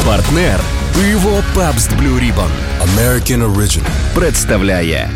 Партнер пиво Pabst Blue Ribbon American Original представляє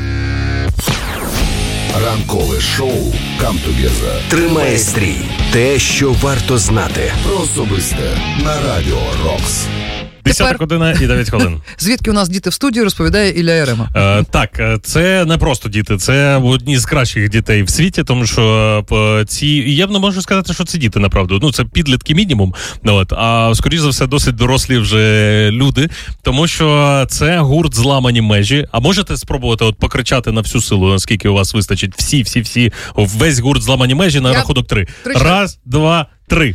ранкове шоу Come Together. Тримає стрій. Те, що варто знати. Про особисте на Радіо Рокс. 10 година і 9 хвилин. Звідки у нас діти в студії, розповідає Ілля Ярема. Так, це не просто діти, це одні з кращих дітей в світі, тому що я не можу сказати, що це діти, направду. Ну, це підлітки мінімум, а скоріш за все досить дорослі вже люди, тому що це гурт «Зламані межі». А можете спробувати покричати на всю силу, наскільки у вас вистачить? Всі, весь гурт «Зламані межі» на рахунок 3. Раз, два, три.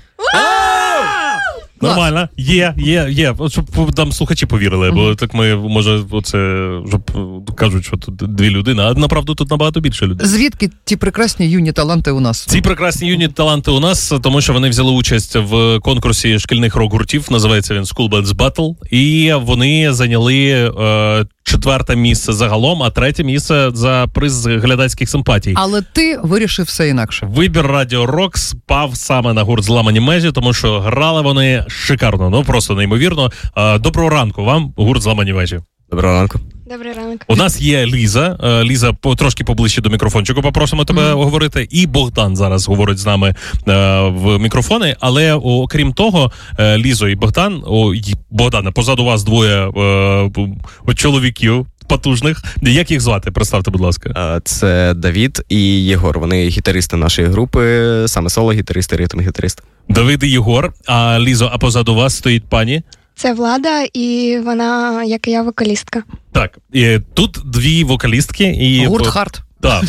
Нормально, є. От щоб там слухачі повірили, бо так ми, може, оце, щоб кажуть, що тут дві людини, а направду тут набагато більше людей. Звідки ті прекрасні юні таланти у нас? Ці прекрасні юні таланти у нас, тому що вони взяли участь в конкурсі шкільних рок-гуртів, називається він School Bands Battle, і вони зайняли 4-те місце загалом, а 3-те місце за приз глядацьких симпатій. Але ти вирішив все інакше. Вибір Радіо Рокс пав саме на гурт «Зламані межі», тому що грали вони шикарно, ну просто неймовірно. Доброго ранку вам, гурт «Зламані межі». Доброго ранку. Добрий ранок. У нас є Ліза. Ліза, трошки поближче до мікрофончику попросимо тебе говорити. І Богдан зараз говорить з нами в мікрофони. Але окрім того, Лізо і Богдане, позаду вас двоє чоловіків потужних. Як їх звати? Представте, будь ласка. Це Давід і Єгор. Вони гітаристи нашої групи, саме соло-гітаристи, ритм-гітаристи. Давид і Єгор. А Лізо, а позаду вас стоїть пані? Це Влада, і вона, як і я, вокалістка. Так, і тут дві вокалістки. І гурт «Хард». Так,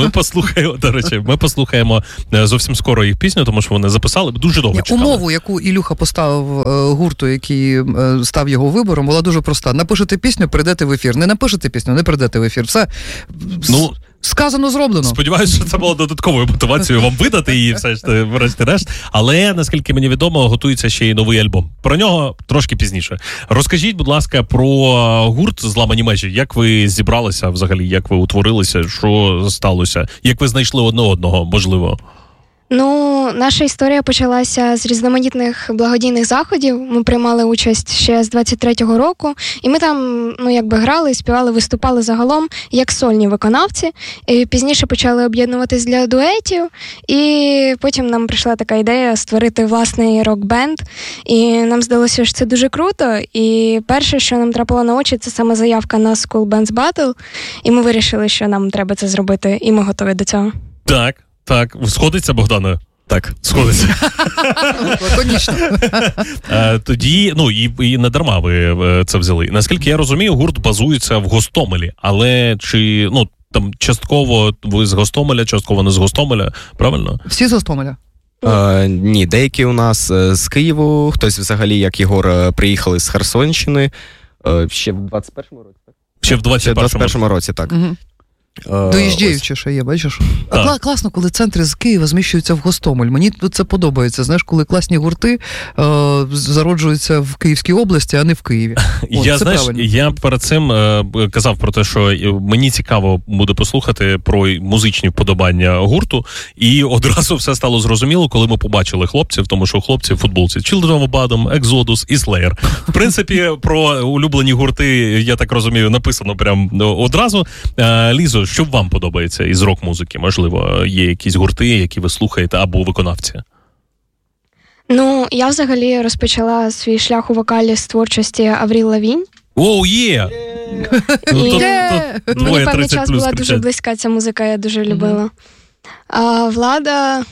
ми послухаємо зовсім скоро їх пісню, тому що вони записали, дуже довго чекали. Умову, яку Ілюха поставив гурту, який став його вибором, була дуже проста. Напишете пісню, прийдете в ефір. Не напишете пісню, не прийдете в ефір. Все сказано, зроблено. Сподіваюся, що це було додатковою мотивацією вам видати її, все ж врешті-решт. Але, наскільки мені відомо, готується ще й новий альбом. Про нього трошки пізніше. Розкажіть, будь ласка, про гурт «Зламані межі». Як ви зібралися взагалі, як ви утворилися, що сталося? Як ви знайшли одне одного, можливо? Ну, наша історія почалася з різноманітних благодійних заходів. Ми приймали участь ще з 23-го року. І ми там, грали, співали, виступали загалом як сольні виконавці. І пізніше почали об'єднуватись для дуетів. І потім нам прийшла така ідея створити власний рок-бенд. І нам здалося, що це дуже круто. І перше, що нам трапило на очі, це саме заявка на School Bands Battle. І ми вирішили, що нам треба це зробити. І ми готові до цього. Так. Сходиться, Богдане? Так. Сходиться. Лаконічно. Тоді, і не дарма ви це взяли. Наскільки я розумію, гурт базується в Гостомелі. Але чи, там частково ви з Гостомеля, частково не з Гостомеля, правильно? Всі з Гостомеля? Ні, деякі у нас з Києву, хтось взагалі, як Єгор, приїхали з Херсонщини ще в 21-му році, так? Ще в 21-му році, так. Угу. Доїжджаючи ще є, бачиш? Класно, коли центри з Києва зміщуються в Гостомель. Мені це подобається, знаєш, коли класні гурти зароджуються в Київській області, а не в Києві. Я перед цим казав про те, що мені цікаво буде послухати про музичні вподобання гурту, і одразу все стало зрозуміло, коли ми побачили хлопців, тому що хлопці в футболці Children of Bodom, Exodus і Slayer. В принципі, про улюблені гурти, я так розумію, написано прям одразу. Лізо, що вам подобається із рок-музики? Можливо, є якісь гурти, які ви слухаєте, або виконавці? Я взагалі розпочала свій шлях у вокалі з творчості Авріл Лавінь. Оу, є! Мені певний час була дуже близька ця музика, я дуже любила. А Влада?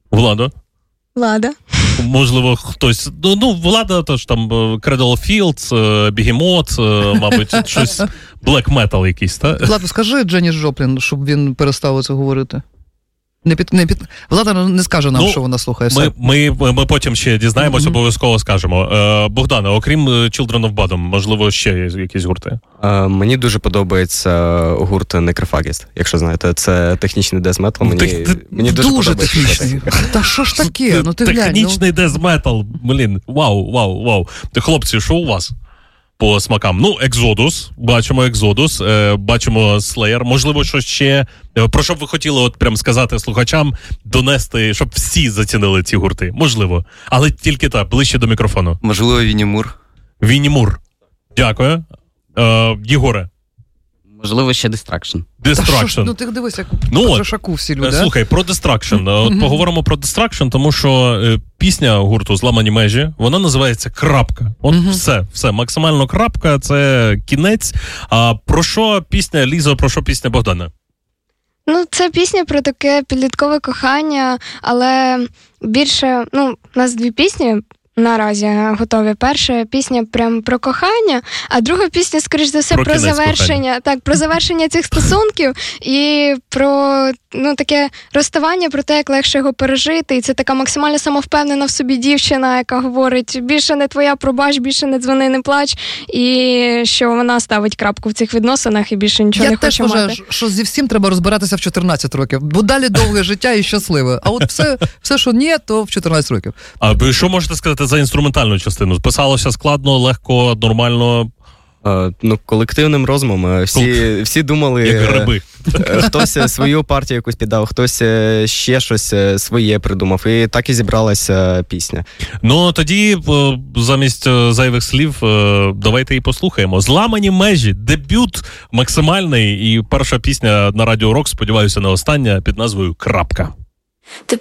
Можливо, хтось... Влада, то ж там Cradle of Fields, Behemoth, мабуть, щось black metal якийсь, так? Влада, скажи Дженіс Джоплін, щоб він перестав це говорити. Влада не скаже нам, що вона слухає. Ми потім ще дізнаємось, обов'язково скажемо. Богдане, окрім Children of Bodom, можливо, ще є якісь гурти? Мені дуже подобається гурт Necrophagist, якщо знаєте. Це технічний дез-метал. Мені дуже технічний. Та що ж таке? Технічний дез-метал. Вау. Хлопці, що у вас? По смакам. Exodus, бачимо Slayer. Можливо, що ще, про що б ви хотіли прям сказати слухачам, донести, щоб всі зацінили ці гурти? Можливо. Але тільки так, ближче до мікрофону. Можливо, Вінні Мур. Вінні Мур. Дякую. Єгоре. Можливо, ще Distraction. Distraction. Ну, ти дивись, як у Шаку всі люди. Слухай, про Distraction. От поговоримо про Distraction, тому що пісня гурту «Зламані межі», вона називається «Крапка». От все, максимально крапка, це кінець. А про що пісня, Лізо, про що пісня Богдана? Ну, це пісня про таке підліткове кохання, але більше, у нас 2 пісні наразі готові. Перша пісня прям про кохання, а друга пісня, скоріш за все, про завершення. Так, про завершення цих стосунків і про таке розставання, про те, як легше його пережити. І це така максимально самовпевнена в собі дівчина, яка говорить: більше не твоя, пробач, більше не дзвони, не плач. І що вона ставить крапку в цих відносинах і більше нічого не хоче мати. Я теж вважаю, що зі всім треба розбиратися в 14 років, бо далі довге життя і щасливе. А от все, що ні, то в 14 років. А ви що можете сказати за інструментальну частину? Писалося складно, легко, нормально? Колективним розумом. Всі думали, як гриби. Хтось свою партію якусь піддав, хтось ще щось своє придумав. І так і зібралася пісня. Ну, тоді замість зайвих слів давайте і послухаємо. «Зламані межі», дебют максимальний і перша пісня на Радіо Рок, сподіваюся, не остання, під назвою «Крапка».